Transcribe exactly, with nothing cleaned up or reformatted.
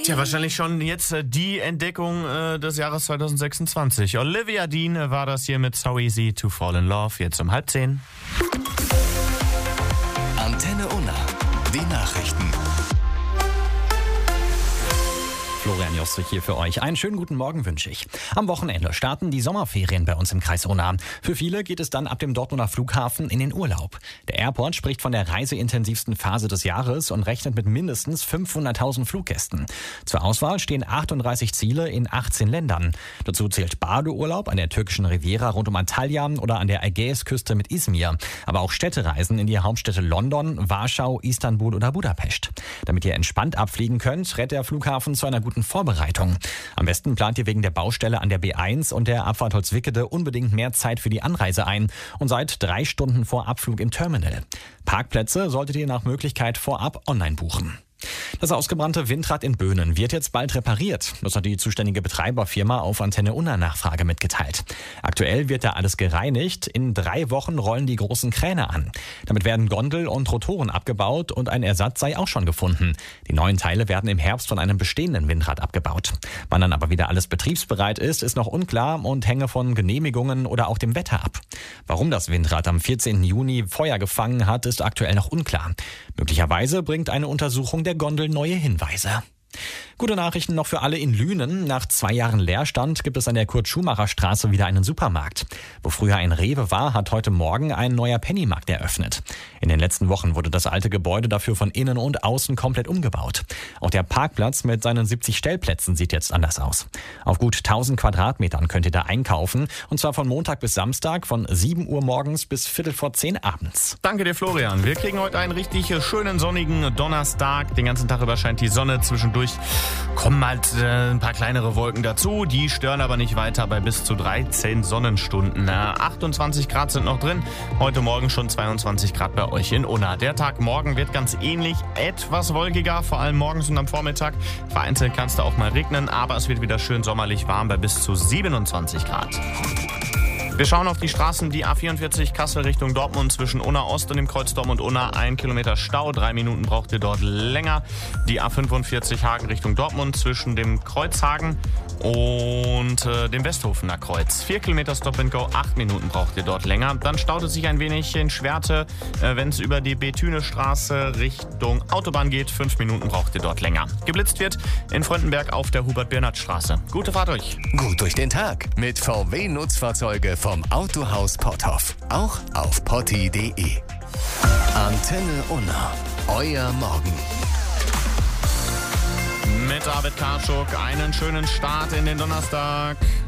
Tja, wahrscheinlich schon jetzt äh, die Entdeckung äh, des Jahres zwanzig sechsundzwanzig. Olivia Dean war das hier mit So Easy to Fall in Love, jetzt um halb zehn. Antenne Unna, die Nachrichten. Florian Jostrich hier für euch. Einen schönen guten Morgen wünsche ich. Am Wochenende starten die Sommerferien bei uns im Kreis Unna. Für viele geht es dann ab dem Dortmunder Flughafen in den Urlaub. Der Airport spricht von der reiseintensivsten Phase des Jahres und rechnet mit mindestens fünfhunderttausend Fluggästen. Zur Auswahl stehen achtunddreißig Ziele in achtzehn Ländern. Dazu zählt Badeurlaub an der türkischen Riviera rund um Antalya oder an der Ägäisküste mit Izmir. Aber auch Städtereisen in die Hauptstädte London, Warschau, Istanbul oder Budapest. Damit ihr entspannt abfliegen könnt, rät der Flughafen zu einer guten Vorbereitung. Am besten plant ihr wegen der Baustelle an der B eins und der Abfahrt Holzwickede unbedingt mehr Zeit für die Anreise ein und seid drei Stunden vor Abflug im Terminal. Parkplätze solltet ihr nach Möglichkeit vorab online buchen. Das ausgebrannte Windrad in Böhnen wird jetzt bald repariert. Das hat die zuständige Betreiberfirma auf Antenne Unna Nachfrage mitgeteilt. Aktuell wird da alles gereinigt. In drei Wochen rollen die großen Kräne an. Damit werden Gondel und Rotoren abgebaut und ein Ersatz sei auch schon gefunden. Die neuen Teile werden im Herbst von einem bestehenden Windrad abgebaut. Wann dann aber wieder alles betriebsbereit ist, ist noch unklar und hänge von Genehmigungen oder auch dem Wetter ab. Warum das Windrad am vierzehnten Juni Feuer gefangen hat, ist aktuell noch unklar. Möglicherweise bringt eine Untersuchung der Gondel neue Hinweise. Gute Nachrichten noch für alle in Lünen. Nach zwei Jahren Leerstand gibt es an der Kurt-Schumacher-Straße wieder einen Supermarkt. Wo früher ein Rewe war, hat heute Morgen ein neuer Pennymarkt eröffnet. In den letzten Wochen wurde das alte Gebäude dafür von innen und außen komplett umgebaut. Auch der Parkplatz mit seinen siebzig Stellplätzen sieht jetzt anders aus. Auf gut tausend Quadratmetern könnt ihr da einkaufen. Und zwar von Montag bis Samstag von sieben Uhr morgens bis Viertel vor zehn abends. Danke dir, Florian. Wir kriegen heute einen richtig schönen sonnigen Donnerstag. Den ganzen Tag über scheint die Sonne. Zwischendurch kommen halt äh, ein paar kleinere Wolken dazu. Die stören aber nicht weiter bei bis zu dreizehn Sonnenstunden. Äh, achtundzwanzig Grad sind noch drin. Heute Morgen schon zweiundzwanzig Grad bei euch in Unna. Der Tag morgen wird ganz ähnlich, etwas wolkiger, vor allem morgens und am Vormittag. Vereinzelt kann es da auch mal regnen, aber es wird wieder schön sommerlich warm bei bis zu siebenundzwanzig Grad. Wir schauen auf die Straßen, die A vierundvierzig Kassel Richtung Dortmund zwischen Unna Ost und dem Kreuz Dortmund-Unna. Ein Kilometer Stau, drei Minuten braucht ihr dort länger. Die A fünfundvierzig Hagen Richtung Dortmund zwischen dem Kreuzhagen und äh, dem Westhofener Kreuz. Vier Kilometer Stop and Go, acht Minuten braucht ihr dort länger. Dann staut es sich ein wenig in Schwerte, äh, wenn es über die Bethüne-Straße Richtung Autobahn geht. Fünf Minuten braucht ihr dort länger. Geblitzt wird in Fröndenberg auf der Hubert-Bernhard-Straße. Gute Fahrt euch. Gut durch den Tag mit V W-Nutzfahrzeuge vom Autohaus Potthoff. Auch auf potti punkt de. Antenne Unna. Euer Morgen. Mit David Karschuk einen schönen Start in den Donnerstag.